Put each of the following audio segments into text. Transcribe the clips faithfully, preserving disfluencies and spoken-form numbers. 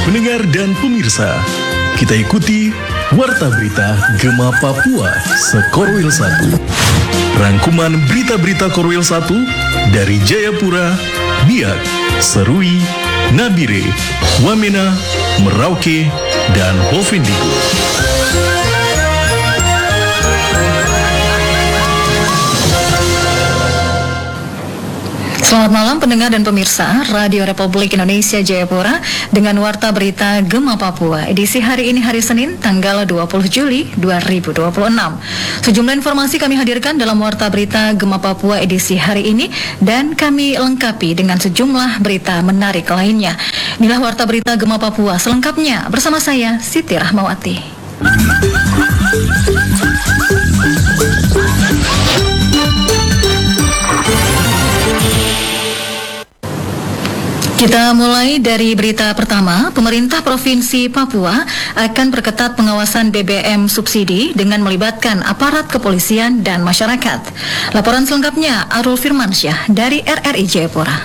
Pendengar dan pemirsa, kita ikuti Warta Berita Gema Papua Sekorwil satu. Rangkuman berita-berita Korwil satu dari Jayapura, Biak, Serui, Nabire, Wamena, Merauke, dan Bovendigul. Selamat malam pendengar dan pemirsa Radio Republik Indonesia Jayapura dengan Warta Berita Gema Papua edisi hari ini hari Senin tanggal dua puluh Juli dua ribu dua puluh enam. Sejumlah informasi kami hadirkan dalam Warta Berita Gema Papua edisi hari ini dan kami lengkapi dengan sejumlah berita menarik lainnya. Inilah Warta Berita Gema Papua selengkapnya bersama saya Siti Rahmawati. Kita mulai dari berita pertama. Pemerintah Provinsi Papua akan perketat pengawasan B B M subsidi dengan melibatkan aparat kepolisian dan masyarakat. Laporan selengkapnya Arul Firmansyah dari R R I Jayapura.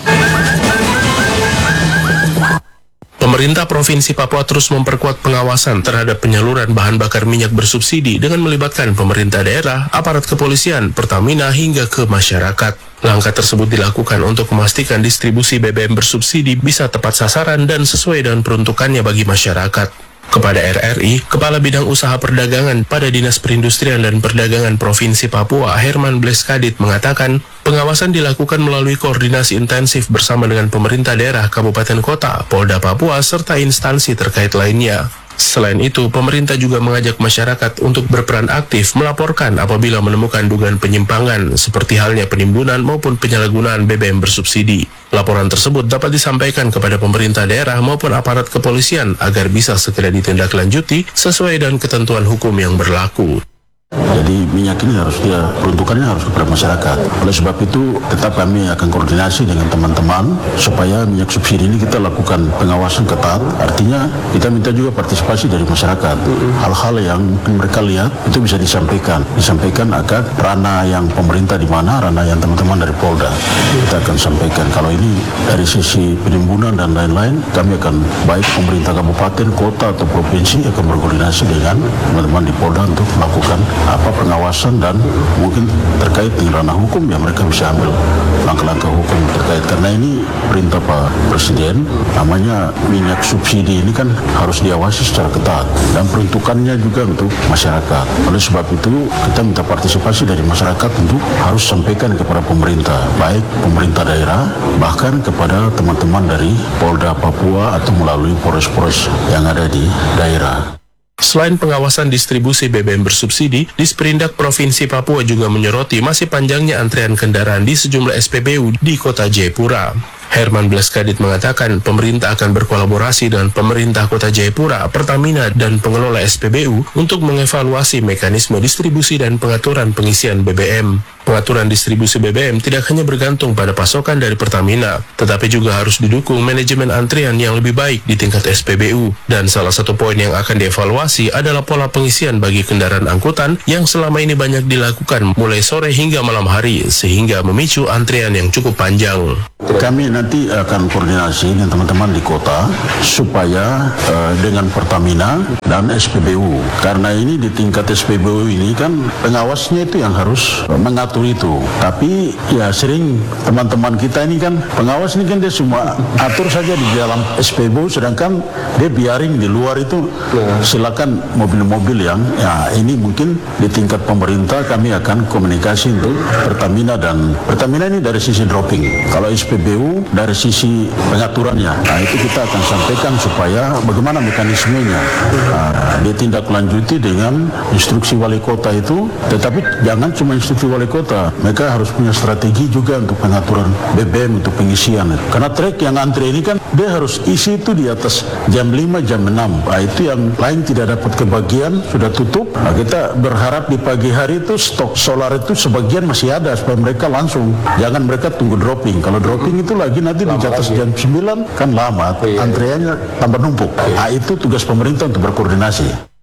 Pemerintah Provinsi Papua terus memperkuat pengawasan terhadap penyaluran bahan bakar minyak bersubsidi dengan melibatkan pemerintah daerah, aparat kepolisian, Pertamina hingga ke masyarakat. Langkah tersebut dilakukan untuk memastikan distribusi B B M bersubsidi bisa tepat sasaran dan sesuai dengan peruntukannya bagi masyarakat. Kepada R R I, Kepala Bidang Usaha Perdagangan pada Dinas Perindustrian dan Perdagangan Provinsi Papua, Herman Bleskadit, mengatakan pengawasan dilakukan melalui koordinasi intensif bersama dengan pemerintah daerah, kabupaten kota, Polda Papua, serta instansi terkait lainnya. Selain itu, pemerintah juga mengajak masyarakat untuk berperan aktif melaporkan apabila menemukan dugaan penyimpangan, seperti halnya penimbunan maupun penyalahgunaan B B M bersubsidi. Laporan tersebut dapat disampaikan kepada pemerintah daerah maupun aparat kepolisian agar bisa segera ditindaklanjuti sesuai dengan ketentuan hukum yang berlaku. Jadi minyak ini harus dia peruntukannya harus kepada masyarakat. Oleh sebab itu tetap kami akan koordinasi dengan teman-teman supaya minyak subsidi ini kita lakukan pengawasan ketat. Artinya kita minta juga partisipasi dari masyarakat. Hal-hal yang mereka lihat itu bisa disampaikan, disampaikan agar ranah yang pemerintah di mana, ranah yang teman-teman dari Polda kita akan sampaikan. Kalau ini dari sisi penimbunan dan lain-lain, kami akan baik pemerintah kabupaten, kota atau provinsi akan berkoordinasi dengan teman-teman di Polda untuk melakukan apa pengawasan dan mungkin terkait dengan ranah hukum ya mereka bisa ambil langkah-langkah hukum terkait, karena ini perintah Pak Presiden, namanya minyak subsidi ini kan harus diawasi secara ketat dan peruntukannya juga untuk masyarakat. Oleh sebab itu kita minta partisipasi dari masyarakat untuk harus sampaikan kepada pemerintah, baik pemerintah daerah bahkan kepada teman-teman dari Polda Papua atau melalui pores-pores yang ada di daerah. Selain pengawasan distribusi B B M bersubsidi, Disperindak Provinsi Papua juga menyoroti masih panjangnya antrean kendaraan di sejumlah S P B U di kota Jayapura. Herman Bleskadit mengatakan pemerintah akan berkolaborasi dengan pemerintah kota Jayapura, Pertamina, dan pengelola S P B U untuk mengevaluasi mekanisme distribusi dan pengaturan pengisian B B M. Pengaturan distribusi B B M tidak hanya bergantung pada pasokan dari Pertamina, tetapi juga harus didukung manajemen antrian yang lebih baik di tingkat S P B U. Dan salah satu poin yang akan dievaluasi adalah pola pengisian bagi kendaraan angkutan yang selama ini banyak dilakukan mulai sore hingga malam hari, sehingga memicu antrian yang cukup panjang. Kami nanti akan koordinasi dengan teman-teman di kota supaya uh, dengan Pertamina dan S P B U, karena ini di tingkat S P B U ini kan pengawasnya itu yang harus mengatur itu. Tapi ya sering teman-teman kita ini kan pengawas ini kan dia semua atur saja di dalam S P B U, sedangkan dia biaring di luar itu silakan mobil-mobil yang ya ini mungkin di tingkat pemerintah kami akan komunikasi untuk Pertamina, dan Pertamina ini dari sisi dropping, kalau S P B U dari sisi pengaturannya. Nah itu kita akan sampaikan supaya bagaimana mekanismenya. Nah, dia tindak lanjuti dengan instruksi wali kota itu, tetapi jangan cuma instruksi wali kota, mereka harus punya strategi juga untuk pengaturan B B M untuk pengisian. Karena trek yang antri ini kan dia harus isi itu di atas jam lima, jam enam. Nah itu yang lain tidak dapat kebagian, sudah tutup. Nah, kita berharap di pagi hari itu stok solar itu sebagian masih ada supaya mereka langsung, jangan mereka tunggu dropping. Kalau dropping itu lagi nanti di atas jam sembilan kan lama, antreannya tambah numpuk. Nah itu tugas pemerintah untuk berkoordinasi.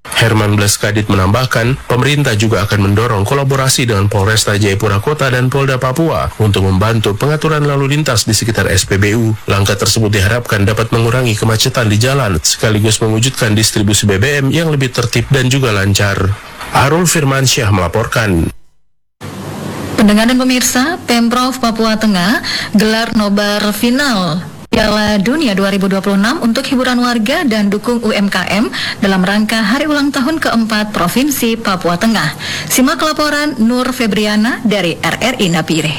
Herman Bleskadit menambahkan, pemerintah juga akan mendorong kolaborasi dengan Polresta Jayapura Kota dan Polda Papua untuk membantu pengaturan lalu lintas di sekitar S P B U. Langkah tersebut diharapkan dapat mengurangi kemacetan di jalan, sekaligus mewujudkan distribusi B B M yang lebih tertib dan juga lancar. Arul Firmansyah melaporkan. Pendengar dan pemirsa, Pemprov Papua Tengah gelar nobar final Piala Dunia dua ribu dua puluh enam untuk hiburan warga dan dukung U M K M dalam rangka hari ulang tahun keempat Provinsi Papua Tengah. Simak laporan Nur Febriana dari R R I Nabire.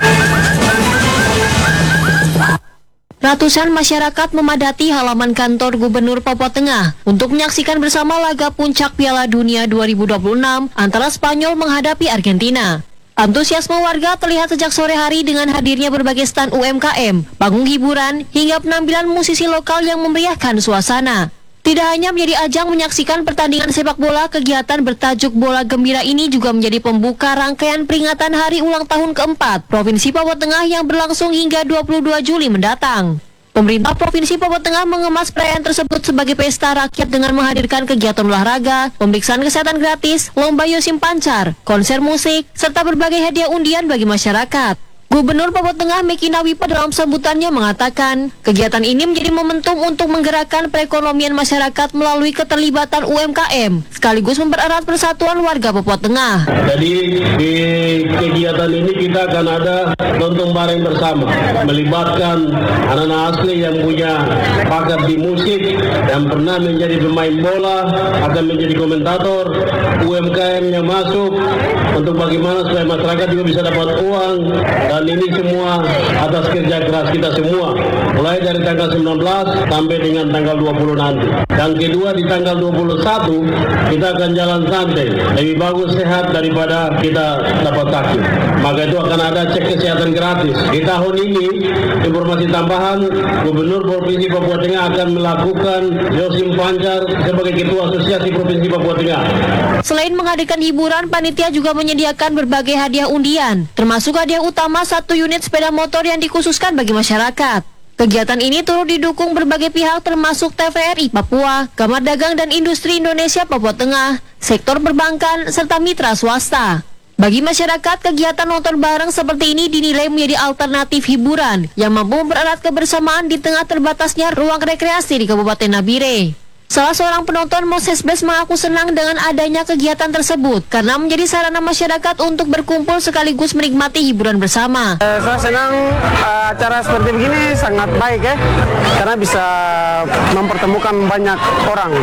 Ratusan masyarakat memadati halaman kantor Gubernur Papua Tengah untuk menyaksikan bersama laga puncak Piala Dunia dua ribu dua puluh enam antara Spanyol menghadapi Argentina. Antusiasme warga terlihat sejak sore hari dengan hadirnya berbagai stand U M K M, panggung hiburan, hingga penampilan musisi lokal yang memeriahkan suasana. Tidak hanya menjadi ajang menyaksikan pertandingan sepak bola, kegiatan bertajuk Bola Gembira ini juga menjadi pembuka rangkaian peringatan hari ulang tahun keempat Provinsi Papua Tengah yang berlangsung hingga dua puluh dua Juli mendatang. Pemerintah Provinsi Papua Tengah mengemas perayaan tersebut sebagai pesta rakyat dengan menghadirkan kegiatan olahraga, pemeriksaan kesehatan gratis, lomba yosim pancar, konser musik, serta berbagai hadiah undian bagi masyarakat. Gubernur Papua Tengah Meki Nawipa dalam sambutannya mengatakan, kegiatan ini menjadi momentum untuk menggerakkan perekonomian masyarakat melalui keterlibatan U M K M, sekaligus mempererat persatuan warga Papua Tengah. Jadi di kegiatan ini kita akan ada nonton bareng bersama, melibatkan anak-anak asli yang punya bakat di musik, yang pernah menjadi pemain bola, akan menjadi komentator, U M K M yang masuk, untuk bagaimana supaya masyarakat juga bisa dapat uang. Dan ini semua atas kerja keras kita semua, mulai dari tanggal sembilan belas sampai dengan tanggal dua puluh nanti. Dan kedua, di tanggal dua puluh satu kita akan jalan santai, lebih bagus sehat daripada kita dapat sakit. Maka itu akan ada cek kesehatan gratis. Di tahun ini, informasi tambahan, Gubernur Provinsi Papua Tengah akan melakukan yosim pancar sebagai Ketua Asosiasi Provinsi Papua Tengah. Selain menghadirkan hiburan, panitia juga menyediakan berbagai hadiah undian, termasuk hadiah utama satu unit sepeda motor yang dikhususkan bagi masyarakat. Kegiatan ini turut didukung berbagai pihak termasuk T V R I Papua, Kamar Dagang dan Industri Indonesia Papua Tengah, sektor perbankan, serta mitra swasta. Bagi masyarakat, kegiatan nonton bareng seperti ini dinilai menjadi alternatif hiburan yang mampu mempererat kebersamaan di tengah terbatasnya ruang rekreasi di Kabupaten Nabire. Salah seorang penonton Moses Bes mengaku senang dengan adanya kegiatan tersebut karena menjadi sarana masyarakat untuk berkumpul sekaligus menikmati hiburan bersama. Eh, saya senang uh, acara seperti begini sangat baik ya, karena bisa mempertemukan banyak orang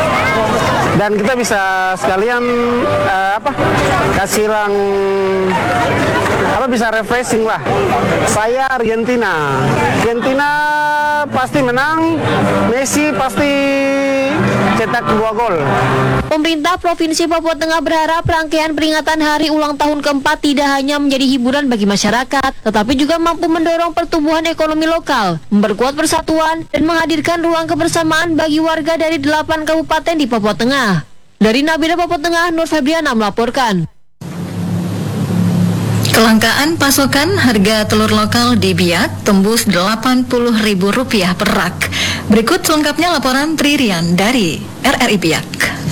dan kita bisa sekalian uh, apa kasih orang apa bisa refreshing lah. Saya Argentina, Argentina pasti menang, Messi pasti cetak dua gol. Pemerintah Provinsi Papua Tengah berharap rangkaian peringatan hari ulang tahun keempat tidak hanya menjadi hiburan bagi masyarakat, tetapi juga mampu mendorong pertumbuhan ekonomi lokal, memperkuat persatuan, dan menghadirkan ruang kebersamaan bagi warga dari delapan kabupaten di Papua Tengah. Dari Nabire Papua Tengah, Nur Febriana melaporkan. Kelangkaan pasokan harga telur lokal di Biak tembus delapan puluh ribu rupiah per rak. Berikut selengkapnya laporan Tririan dari R R I Biak.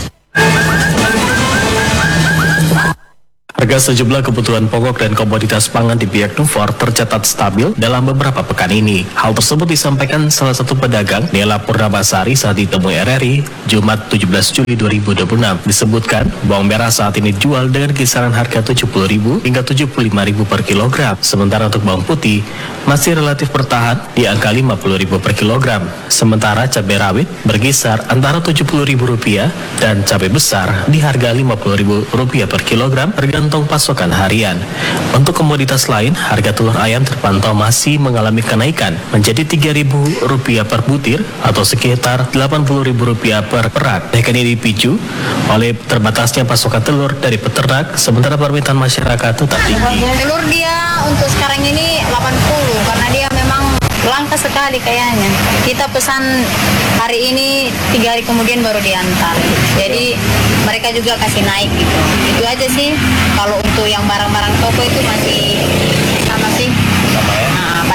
Harga sejumlah kebutuhan pokok dan komoditas pangan di Biak Numfor tercatat stabil dalam beberapa pekan ini. Hal tersebut disampaikan salah satu pedagang, Nela Purnabasari, saat ditemui R R I Jumat tujuh belas Juli dua ribu dua puluh enam. Disebutkan, bawang merah saat ini dijual dengan kisaran harga tujuh puluh ribu hingga tujuh puluh lima ribu per kilogram. Sementara untuk bawang putih masih relatif bertahan di angka lima puluh ribu per kilogram. Sementara cabai rawit berkisar antara tujuh puluh ribu rupiah dan cabai besar di harga lima puluh ribu rupiah per kilogram tergantung pasokan harian. Untuk komoditas lain, harga telur ayam terpantau masih mengalami kenaikan menjadi tiga ribu rupiah per butir atau sekitar delapan puluh ribu rupiah per perak. Kenaikan ini dipicu oleh terbatasnya pasokan telur dari peternak, sementara permintaan masyarakat tetap tinggi. Telur dia untuk sekarang ini delapan puluh karena dia memang langka sekali kayaknya. Kita pesan hari ini, tiga hari kemudian baru diantar. Jadi mereka juga kasih naik gitu. Itu aja sih. Kalau untuk yang barang-barang toko itu masih sama sih. Nah,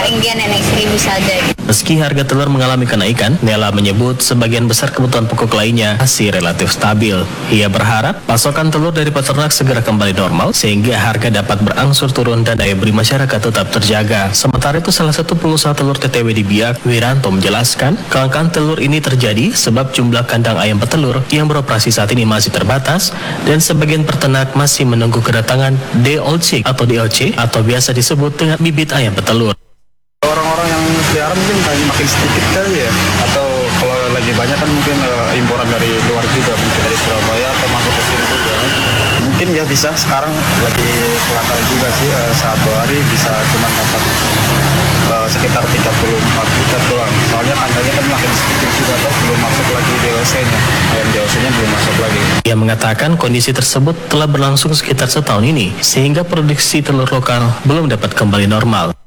ketinggian naik seribu saja. Meski harga telur mengalami kenaikan, Nela menyebut sebagian besar kebutuhan pokok lainnya masih relatif stabil. Ia berharap pasokan telur dari peternak segera kembali normal sehingga harga dapat berangsur turun dan daya beli masyarakat tetap terjaga. Sementara itu salah satu pengusaha telur T T W di Biak, Wiranto, menjelaskan kelangkaan telur ini terjadi sebab jumlah kandang ayam petelur yang beroperasi saat ini masih terbatas dan sebagian peternak masih menunggu kedatangan D L C atau D L C atau biasa disebut dengan bibit ayam petelur. Orang-orang yang pelihara mungkin makin sedikit kali ya, atau kalau lagi banyak kan mungkin uh, imporan dari luar juga, mungkin dari Surabaya atau masuk ke sini juga. Mungkin ya bisa sekarang lagi kelakar juga sih, uh, satu hari bisa cuma dapat uh, sekitar tiga puluh empat juta doang. Soalnya kandangnya kan makin sedikit juga, atau belum masuk lagi D L C-nya, ayam D L C-nya belum masuk lagi. Ia mengatakan kondisi tersebut telah berlangsung sekitar setahun ini, sehingga produksi telur lokal belum dapat kembali normal.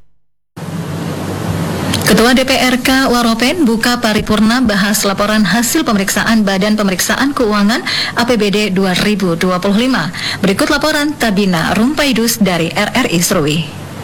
Ketua D P R K Waropen buka paripurna bahas laporan hasil pemeriksaan Badan Pemeriksaan Keuangan A P B D dua ribu dua puluh lima. Berikut laporan Tabina Rumpaidus dari R R I Serui.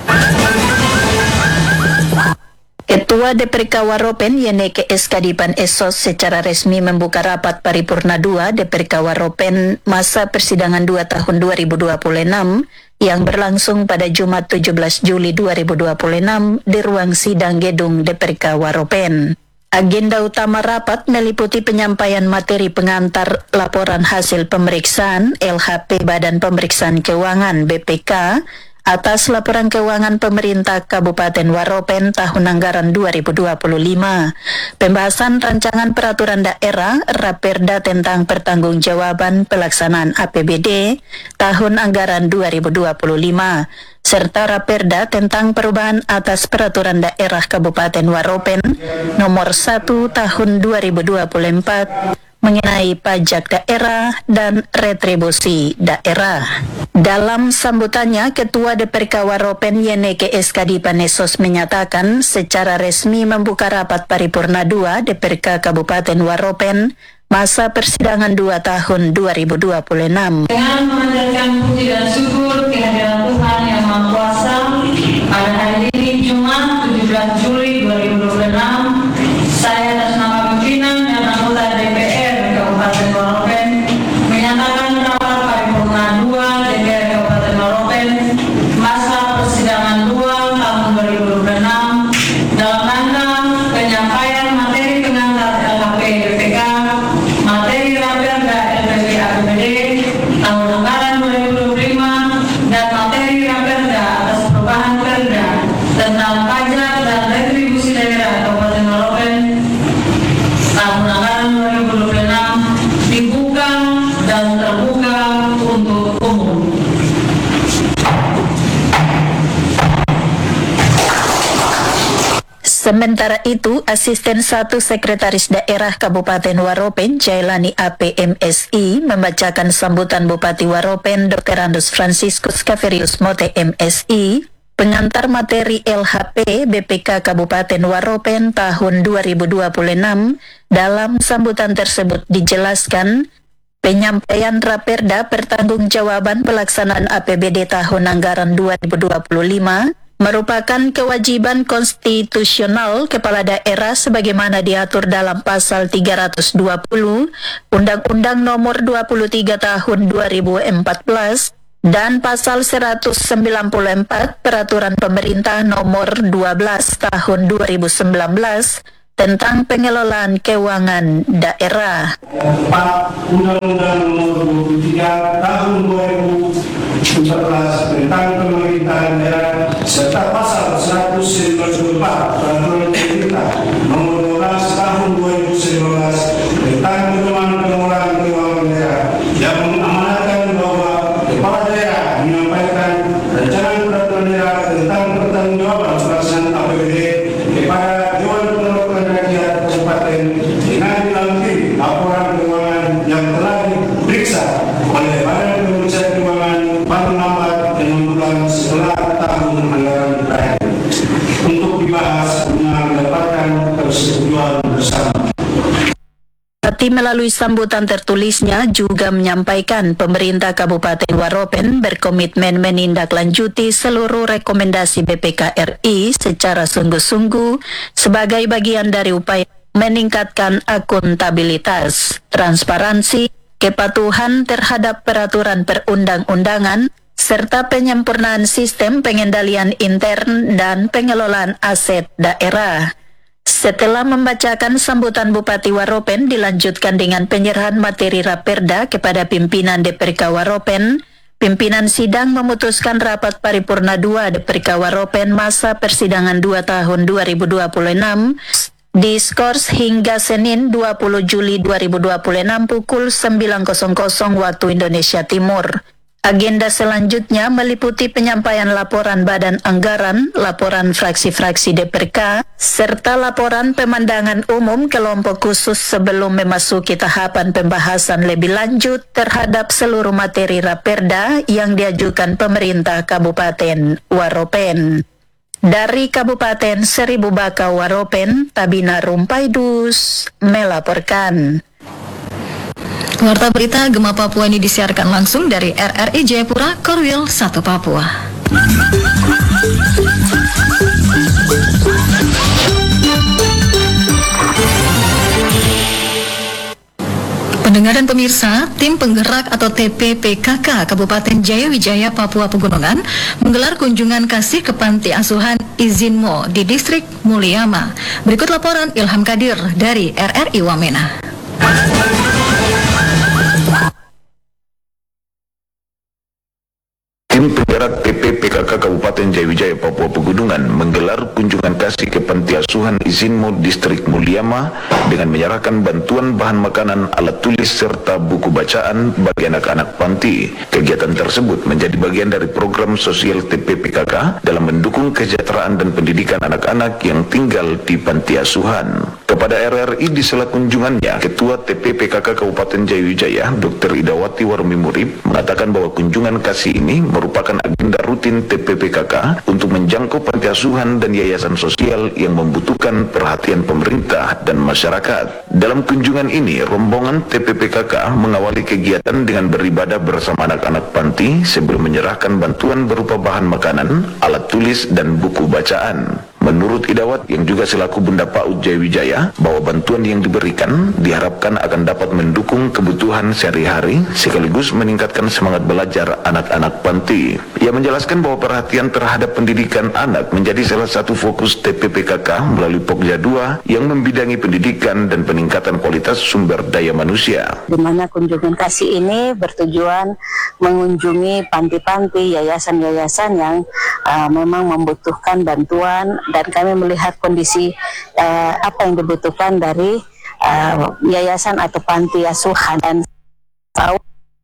Ketua D P R K Waropen Yeneke Eskadipan Esos secara resmi membuka rapat paripurna dua D P R K Waropen masa persidangan dua tahun dua ribu dua puluh enam yang berlangsung pada Jumat tujuh belas Juli dua ribu dua puluh enam di ruang sidang gedung D P R K Waropen. Agenda utama rapat meliputi penyampaian materi pengantar laporan hasil pemeriksaan L H P Badan Pemeriksaan Keuangan B P K atas laporan keuangan pemerintah Kabupaten Waropen tahun anggaran dua ribu dua puluh lima, pembahasan rancangan peraturan daerah Raperda tentang pertanggungjawaban pelaksanaan A P B D tahun anggaran dua ribu dua puluh lima, serta Raperda tentang perubahan atas peraturan daerah Kabupaten Waropen nomor satu tahun dua ribu dua puluh empat mengenai pajak daerah dan retribusi daerah. Dalam sambutannya, Ketua D P R K Waropen Yeneke Eskadipan Esos menyatakan secara resmi membuka rapat paripurna dua D P R K Kabupaten Waropen masa persidangan dua tahun dua ribu dua puluh enam. Dengan memanjatkan puji dan syukur kehadiran Tuhan Yang Maha Kuasa, pada hari ini Jumat tujuh belas Juli dua ribu dua puluh enam, saya atas nama pimpinan dan anggota D P R Kabupaten Waropen menyatakan rapat paripurna dua D P R Kabupaten Waropen masa persidangan dua tahun dua ribu dua puluh enam dalam rangka penyampaian materi pengantar L H P B P K, materi Raperda L P B A P B D tahun anggaran dua ribu dua puluh lima dan materi Raperda atas perubahan Perda tentang pajak dan retribusi daerah Kabupaten Waropen tahun anggaran dua ribu dua puluh enam dibuka dan terbuka untuk umum. Sementara itu, Asisten satu Sekretaris Daerah Kabupaten Waropen, Jailani A P M S I, membacakan sambutan Bupati Waropen, Doktor Andus Franciscus Kaverius Mote M S I, pengantar materi L H P B P K Kabupaten Waropen tahun dua ribu dua puluh enam. Dalam sambutan tersebut dijelaskan, penyampaian Raperda pertanggungjawaban pelaksanaan A P B D tahun anggaran dua ribu dua puluh lima merupakan kewajiban konstitusional kepala daerah sebagaimana diatur dalam pasal tiga ratus dua puluh Undang-Undang Nomor dua puluh tiga Tahun dua ribu empat belas dan pasal seratus sembilan puluh empat Peraturan Pemerintah Nomor dua belas Tahun dua ribu sembilan belas tentang pengelolaan keuangan daerah. empat Undang-Undang Nomor dua puluh tiga Tahun dua ribu empat belas tentang pemerintahan daerah serta pasal seratus sembilan puluh empat Peraturan Pemerintah Nomor dua belas Tahun dua ribu sembilan belas tentang pedoman pengelolaan keuangan daerah yang mengamanatkan bahwa kepala daerah menyampaikan rancangan peraturan daerah tentang pertanggungjawaban pelaksanaan A P B D kepada Dewan Perwakilan Rakyat Kabupaten dengan dilampiri laporan keuangan yang telah diperiksa oleh Badan Pemeriksaan Keuangan paling lambat enam bulan setelah tahun anggaran berakhir untuk dibahas guna mendapatkan persetujuan bersama. Bupati melalui sambutan tertulisnya juga menyampaikan pemerintah Kabupaten Waropen berkomitmen menindaklanjuti seluruh rekomendasi B P K R I secara sungguh-sungguh sebagai bagian dari upaya meningkatkan akuntabilitas, transparansi, kepatuhan terhadap peraturan perundang-undangan, serta penyempurnaan sistem pengendalian intern dan pengelolaan aset daerah. Setelah membacakan sambutan Bupati Waropen, dilanjutkan dengan penyerahan materi Raperda kepada pimpinan D P R K Waropen. Pimpinan sidang memutuskan rapat paripurna dua D P R K Waropen masa persidangan dua tahun dua ribu dua puluh enam diskors hingga Senin dua puluh Juli dua ribu dua puluh enam pukul sembilan waktu Indonesia Timur. Agenda selanjutnya meliputi penyampaian laporan Badan Anggaran, laporan fraksi-fraksi D P R K, serta laporan pemandangan umum kelompok khusus sebelum memasuki tahapan pembahasan lebih lanjut terhadap seluruh materi Raperda yang diajukan pemerintah Kabupaten Waropen. Dari Kabupaten Seribu Baka Waropen, Tabina Rumpaidus melaporkan. Warta berita Gema Papua ini disiarkan langsung dari R R I Jayapura, Korwil satu Papua. Pendengar dan pemirsa, tim penggerak atau T P P K K Kabupaten Jayawijaya, Papua Pegunungan menggelar kunjungan kasih ke Panti Asuhan Izinmo di Distrik Mulyama. Berikut laporan Ilham Kadir dari R R I Wamena. Tim penggerak T P P K K Kabupaten Jayawijaya, Papua Pegunungan menggelar kunjungan kasih ke Panti Asuhan Izinmo Distrik Mulyama dengan menyerahkan bantuan bahan makanan, alat tulis, serta buku bacaan bagi anak-anak panti. Kegiatan tersebut menjadi bagian dari program sosial T P P K K dalam mendukung kesejahteraan dan pendidikan anak-anak yang tinggal di Panti Asuhan. Kepada R R I di sela kunjungannya, Ketua T P P K K Kabupaten Jayawijaya, Dokter Idawati Warmi Murib, mengatakan bahwa kunjungan kasih ini merupakan agenda rutin T P P K K untuk menjangkau panti asuhan dan yayasan sosial yang membutuhkan perhatian pemerintah dan masyarakat. Dalam kunjungan ini, rombongan T P P K K mengawali kegiatan dengan beribadah bersama anak-anak panti sebelum menyerahkan bantuan berupa bahan makanan, alat tulis, dan buku bacaan. Menurut Idawat yang juga selaku Bunda Paut Jayawijaya, bahwa bantuan yang diberikan diharapkan akan dapat mendukung kebutuhan sehari-hari sekaligus meningkatkan semangat belajar anak-anak panti. Ia menjelaskan bahwa perhatian terhadap pendidikan anak menjadi salah satu fokus T P P K K melalui Pokja dua yang membidangi pendidikan dan peningkatan kualitas sumber daya manusia. Di mana kunjungan kasih ini bertujuan mengunjungi panti-panti, yayasan-yayasan yang uh, memang membutuhkan bantuan, dan kami melihat kondisi uh, apa yang dibutuhkan dari uh, yayasan atau panti asuhan, dan tahu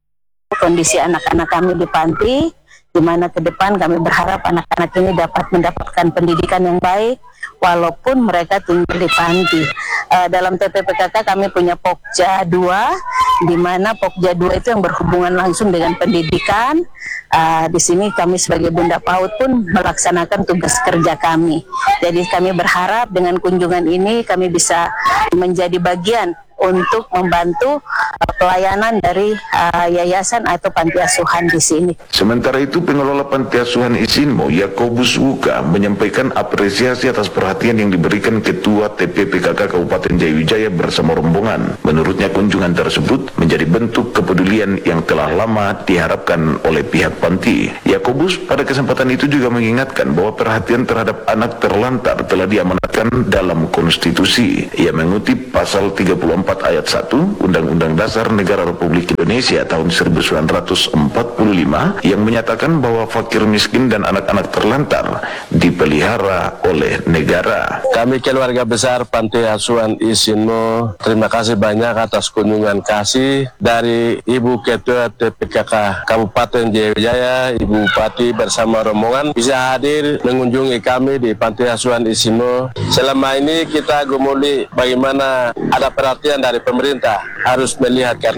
kondisi anak-anak kami di panti, di mana ke depan kami berharap anak-anak ini dapat mendapatkan pendidikan yang baik walaupun mereka tinggal di panti. Uh, dalam T P P K K kami punya Pokja dua, di mana Pokja dua itu yang berhubungan langsung dengan pendidikan. Uh, di sini kami sebagai Bunda Paut pun melaksanakan tugas kerja kami. Jadi kami berharap dengan kunjungan ini kami bisa menjadi bagian untuk membantu uh, pelayanan dari uh, yayasan atau panti asuhan di sini. Sementara itu, pengelola Panti Asuhan Izinmo, Yakobus Wuka, menyampaikan apresiasi atas perhatian yang diberikan Ketua T P P K K Kabupaten Jayawijaya bersama rombongan. Menurutnya, kunjungan tersebut menjadi bentuk kepedulian yang telah lama diharapkan oleh pihak panti. Yakobus pada kesempatan itu juga mengingatkan bahwa perhatian terhadap anak terlantar telah diamanatkan dalam konstitusi. Ia mengutip pasal tiga puluh empat ayat satu Undang-Undang Dasar Negara Republik Indonesia tahun seribu sembilan ratus empat puluh lima yang menyatakan bahwa fakir miskin dan anak-anak terlantar dipelihara oleh negara. Kami keluarga besar Panti Asuhan Izinmo, terima kasih banyak atas kunjungan kasih dari Ibu Ketua T P K K Kabupaten Jayawijaya, Ibu Bupati bersama rombongan bisa hadir mengunjungi kami di Panti Asuhan Izinmo. Selama ini kita gumuli bagaimana ada perhatian dari pemerintah, harus melihat karena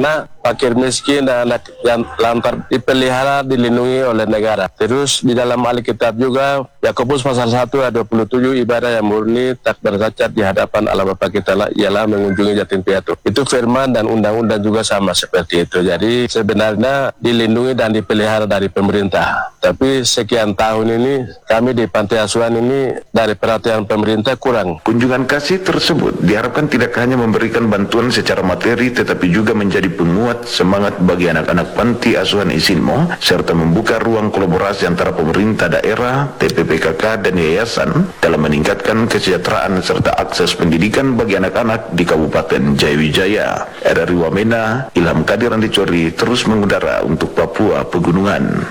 fakir miskin dan anak yang lantar dipelihara dilindungi oleh negara. Terus di dalam Alkitab juga Yakobus pasal satu ayat dua puluh tujuh, ibadah yang murni tak bercacat di hadapan Allah Bapa kita ialah mengunjungi yatim piatu. Itu firman dan undang-undang juga sama seperti itu. Jadi sebenarnya dilindungi dan dipelihara dari pemerintah. Tapi sekian tahun ini kami di Panti Asuhan ini dari perhatian pemerintah kurang. Kunjungan kasih tersebut diharapkan tidak hanya memberikan bantuan secara materi tetapi juga menjadi penguat semangat bagi anak-anak Panti Asuhan Isinmo serta membuka ruang kolaborasi antara pemerintah daerah, T P P K K dan yayasan dalam meningkatkan kesejahteraan serta akses pendidikan bagi anak-anak di Kabupaten Jayawijaya. R R I Wamena, Ilham Kadir Andicori terus mengudara untuk Papua Pegunungan.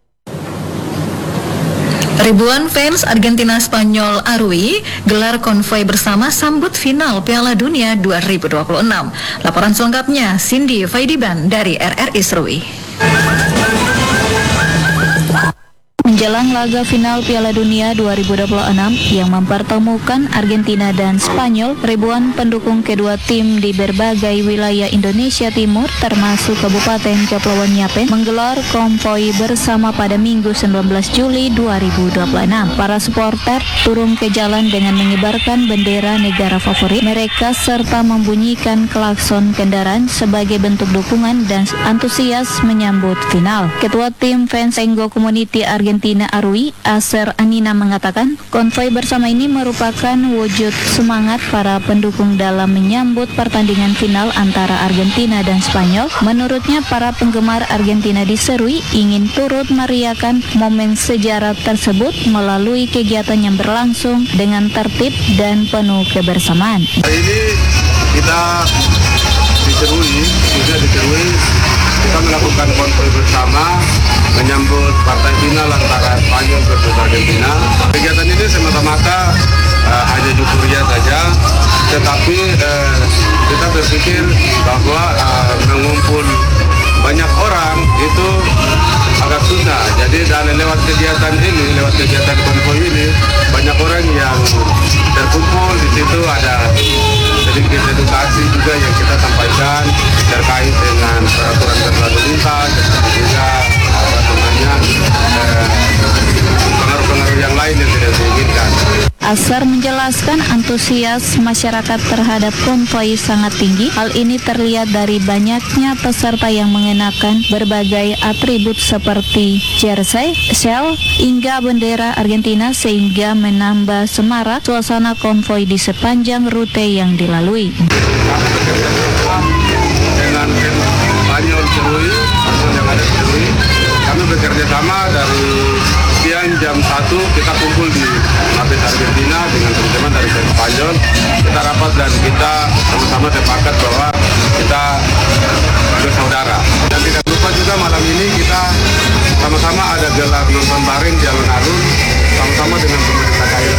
Ribuan fans Argentina Spanyol Arui gelar konvoi bersama sambut final Piala Dunia dua ribu dua puluh enam. Laporan selengkapnya Cindy Faidiban dari R R I Serui. Menjelang laga final Piala Dunia dua ribu dua puluh enam yang mempertemukan Argentina dan Spanyol, ribuan pendukung kedua tim di berbagai wilayah Indonesia Timur termasuk Kabupaten Kepulauan Yapen menggelar konvoi bersama pada Minggu sembilan belas Juli dua ribu dua puluh enam. Para supporter turun ke jalan dengan mengibarkan bendera negara favorit mereka serta membunyikan klakson kendaraan sebagai bentuk dukungan dan antusias menyambut final. Ketua tim fans Enggo Community Argentina Arui, Aser Anina mengatakan, konvoi bersama ini merupakan wujud semangat para pendukung dalam menyambut pertandingan final antara Argentina dan Spanyol. Menurutnya, para penggemar Argentina di Serui ingin turut meriahkan momen sejarah tersebut melalui kegiatan yang berlangsung dengan tertib dan penuh kebersamaan. Hari ini kita di Serui, juga di Serui, kita melakukan konvoi bersama menyambut partai final antara Spanyol versus Argentina. Kegiatan ini semata-mata uh, hanya euforia saja, tetapi uh, kita berpikir bahwa uh, mengumpul banyak orang itu agak susah. Jadi dari lewat kegiatan ini, lewat kegiatan konvoi ini, banyak orang yang terkumpul. Di situ ada sedikit edukasi juga yang kita sampaikan terkait dengan peraturan berlalu lintas, juga apa namanya eh, pengaruh-pengaruh yang lain yang tidak diinginkan. Asar menjelaskan antusias masyarakat terhadap konvoi sangat tinggi. Hal ini terlihat dari banyaknya peserta yang mengenakan berbagai atribut seperti jersey, shell, hingga bendera Argentina sehingga menambah semarak suasana konvoi di sepanjang rute yang dilalui. Dengan Spanyol Serui, yang ada di Serui, kami bekerja sama dari siang jam satu kita kumpul di Mabes Argentina dengan teman-teman dari Spanyol. Kita rapat dan kita sama-sama sepakat bahwa kita bersaudara. Dan tidak lupa juga malam ini kita sama-sama ada gelar nonton bareng di alun-alun sama-sama dengan pemerintah daerah.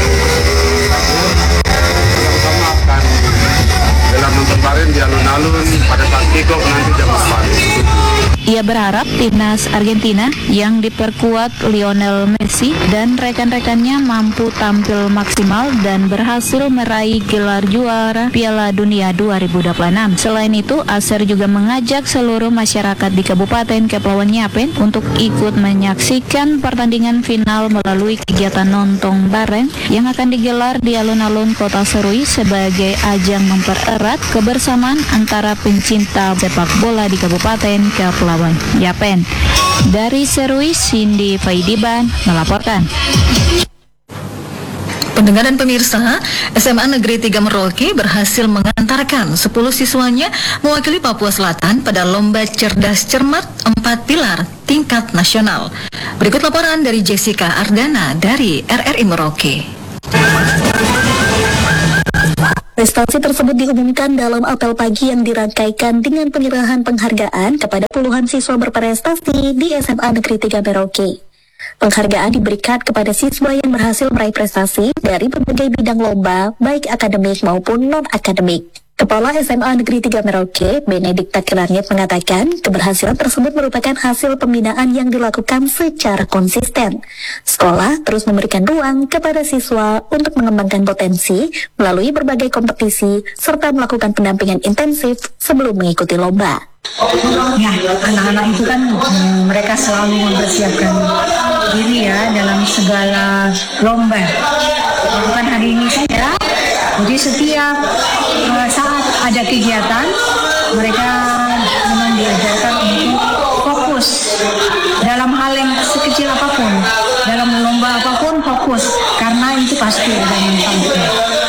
Sama-sama akan gelar nonton bareng di alun-alun pada saat kick-off nanti jam empat. Ia berharap timnas Argentina yang diperkuat Lionel Messi dan rekan-rekannya mampu tampil maksimal dan berhasil meraih gelar juara Piala Dunia dua ribu dua puluh enam. Selain itu, Aser juga mengajak seluruh masyarakat di Kabupaten Kepulauan Yapen untuk ikut menyaksikan pertandingan final melalui kegiatan nonton bareng yang akan digelar di alun-alun Kota Serui sebagai ajang mempererat kebersamaan antara pencinta sepak bola di Kabupaten Kepulauan Yapen. Dari Serui, Cindy Faidiban melaporkan. Pendengar dan pemirsa, S M A Negeri tiga Merauke berhasil mengantarkan sepuluh siswanya mewakili Papua Selatan pada Lomba Cerdas Cermat empat Pilar tingkat nasional. Berikut laporan dari Jessica Ardana dari R R I Merauke. Prestasi tersebut diumumkan dalam apel pagi yang dirangkaikan dengan penyerahan penghargaan kepada puluhan siswa berprestasi di S M A Negeri tiga Merauke. Penghargaan diberikan kepada siswa yang berhasil meraih prestasi dari berbagai bidang lomba, baik akademik maupun non-akademik. Kepala S M A Negeri tiga Merauke, Benedikta Kelangit mengatakan keberhasilan tersebut merupakan hasil pembinaan yang dilakukan secara konsisten. Sekolah terus memberikan ruang kepada siswa untuk mengembangkan potensi melalui berbagai kompetisi serta melakukan pendampingan intensif sebelum mengikuti lomba. Ya, anak-anak itu kan hmm, mereka selalu mempersiapkan diri ya dalam segala lomba. Bukan hari ini saja. Jadi setiap uh, saat ada kegiatan, mereka memang diajarkan untuk fokus dalam hal yang sekecil apapun, dalam lomba apapun fokus, karena itu pasti ada manfaatnya,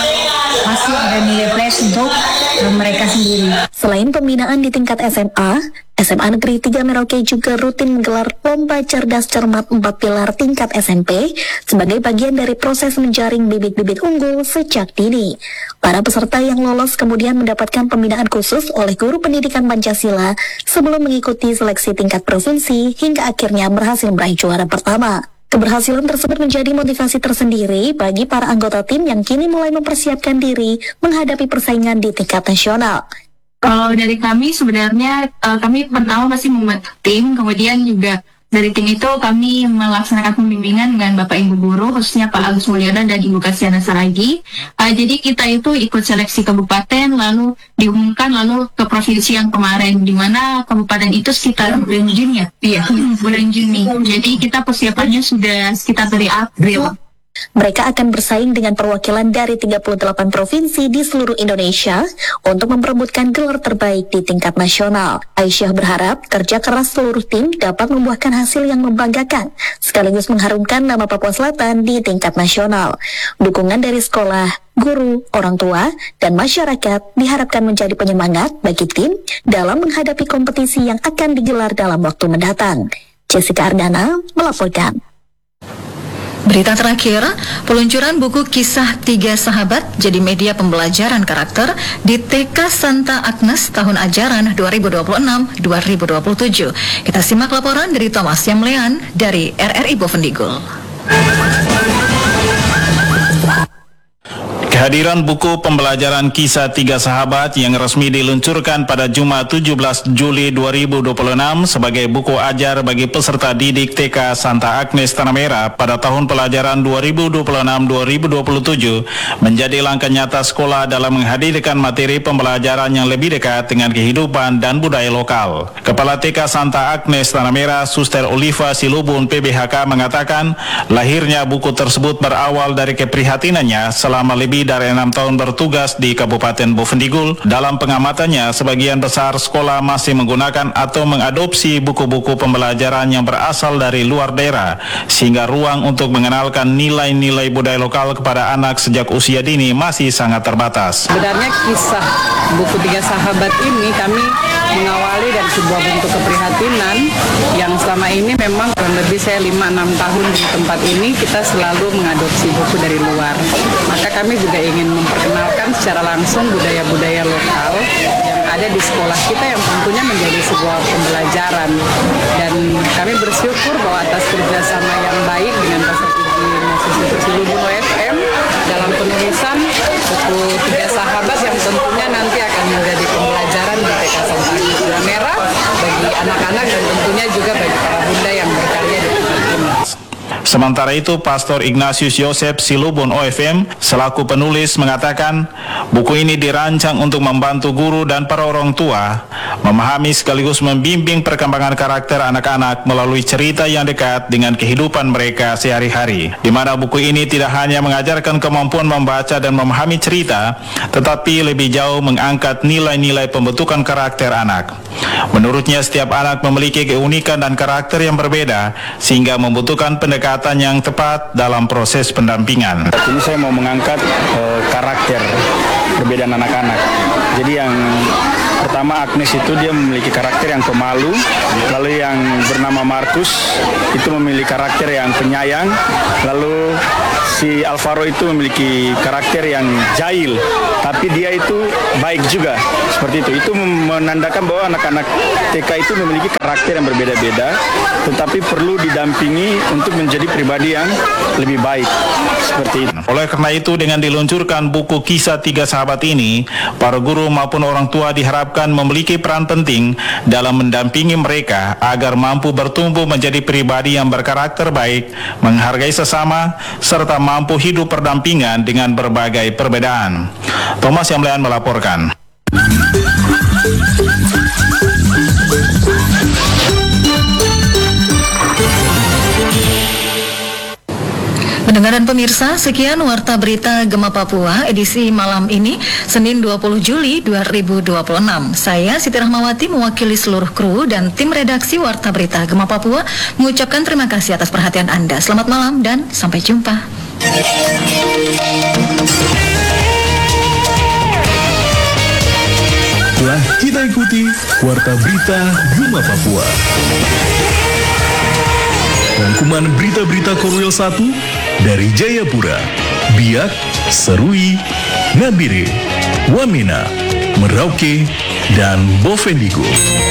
pasti ada nilai plus untuk uh, mereka sendiri. Selain pembinaan di tingkat S M A, S M A Negeri tiga Merauke juga rutin menggelar lomba cerdas cermat empat pilar tingkat S M P sebagai bagian dari proses menjaring bibit-bibit unggul sejak dini. Para peserta yang lolos kemudian mendapatkan pembinaan khusus oleh guru pendidikan Pancasila sebelum mengikuti seleksi tingkat provinsi hingga akhirnya berhasil meraih juara pertama. Keberhasilan tersebut menjadi motivasi tersendiri bagi para anggota tim yang kini mulai mempersiapkan diri menghadapi persaingan di tingkat nasional. Kalau dari kami sebenarnya uh, kami pertama pasti membentuk tim, kemudian juga dari tim itu kami melaksanakan pembimbingan dengan Bapak Ibu Guru, khususnya Pak Agus Mulyono dan Ibu Kasiana Saragi. Uh, jadi kita itu ikut seleksi kabupaten, lalu diumumkan lalu ke provinsi yang kemarin, di mana kabupaten itu sekitar bulan Juni ya? Iya, bulan Juni. Jadi kita persiapannya sudah sekitar dari April. Mereka akan bersaing dengan perwakilan dari tiga puluh delapan provinsi di seluruh Indonesia untuk memperebutkan gelar terbaik di tingkat nasional. Aisyah berharap kerja keras seluruh tim dapat membuahkan hasil yang membanggakan, sekaligus mengharumkan nama Papua Selatan di tingkat nasional. Dukungan dari sekolah, guru, orang tua, dan masyarakat diharapkan menjadi penyemangat bagi tim dalam menghadapi kompetisi yang akan digelar dalam waktu mendatang. Jessica Ardana melaporkan. Berita terakhir, peluncuran buku Kisah Tiga Sahabat jadi media pembelajaran karakter di T K Santa Agnes tahun ajaran dua ribu dua puluh enam dua ribu dua puluh tujuh. Kita simak laporan dari Thomas Yamlean dari R R I Bovendigul. Kehadiran buku pembelajaran Kisah Tiga Sahabat yang resmi diluncurkan pada Jumat tujuh belas Juli dua ribu dua puluh enam sebagai buku ajar bagi peserta didik T K Santa Agnes Tanah Merah pada tahun pelajaran dua ribu dua puluh enam dua ribu dua puluh tujuh menjadi langkah nyata sekolah dalam menghadirkan materi pembelajaran yang lebih dekat dengan kehidupan dan budaya lokal. Kepala T K Santa Agnes Tanah Merah, Suster Oliva Silubun P B H K mengatakan lahirnya buku tersebut berawal dari keprihatinannya selama lebih dari enam tahun bertugas di Kabupaten Bovendigul. Dalam pengamatannya, sebagian besar sekolah masih menggunakan atau mengadopsi buku-buku pembelajaran yang berasal dari luar daerah, sehingga ruang untuk mengenalkan nilai-nilai budaya lokal kepada anak sejak usia dini masih sangat terbatas. Sebenarnya kisah buku Tiga Sahabat ini kami mengawali dari sebuah bentuk keprihatinan yang selama ini memang kurang lebih saya lima enam tahun di tempat ini kita selalu mengadopsi buku dari luar. Maka kami juga ingin memperkenalkan secara langsung budaya-budaya lokal yang ada di sekolah kita yang tentunya menjadi sebuah pembelajaran. Dan kami bersyukur bahwa atas kerjasama yang baik dengan Pasar Ibu Silubun O F M dalam penulisan buku Tiga Sahabat yang tentunya nanti akan menjadi pembelajaran di T K Santa Agnes Tanah Merah bagi anak-anak dan tentunya juga bagi para bunda yang berkarya di tempat ini. Sementara itu, Pastor Ignatius Yosef Silubun O F M selaku penulis mengatakan buku ini dirancang untuk membantu guru dan para orang tua memahami sekaligus membimbing perkembangan karakter anak-anak melalui cerita yang dekat dengan kehidupan mereka sehari-hari, di mana buku ini tidak hanya mengajarkan kemampuan membaca dan memahami cerita, tetapi lebih jauh mengangkat nilai-nilai pembentukan karakter anak. Menurutnya, setiap anak memiliki keunikan dan karakter yang berbeda, sehingga membutuhkan pendekatan yang tepat dalam proses pendampingan. Ini saya mau mengangkat uh, karakter perbedaan anak-anak. Jadi yang pertama pertama Agnes itu dia memiliki karakter yang pemalu, lalu yang bernama Markus itu memiliki karakter yang penyayang, lalu si Alvaro itu memiliki karakter yang jahil, tapi dia itu baik juga, seperti itu. Itu menandakan bahwa anak-anak T K itu memiliki karakter yang berbeda-beda, tetapi perlu didampingi untuk menjadi pribadi yang lebih baik, seperti itu. Oleh karena itu, dengan diluncurkan buku Kisah Tiga Sahabat ini, para guru maupun orang tua diharapkan memiliki peran penting dalam mendampingi mereka agar mampu bertumbuh menjadi pribadi yang berkarakter baik, menghargai sesama, serta mampu hidup berdampingan dengan berbagai perbedaan. Thomas Yamlean melaporkan. Pendengar dan pemirsa, sekian Warta Berita Gema Papua edisi malam ini, Senin dua puluh Juli dua ribu dua puluh enam. Saya Siti Rahmawati mewakili seluruh kru dan tim redaksi Warta Berita Gema Papua mengucapkan terima kasih atas perhatian Anda. Selamat malam dan sampai jumpa. Telah kita ikuti Warta Berita Gema Papua. Rangkuman berita-berita Korwil satu dari Jayapura, Biak, Serui, Nabire, Wamena, Merauke, dan Bovendigul.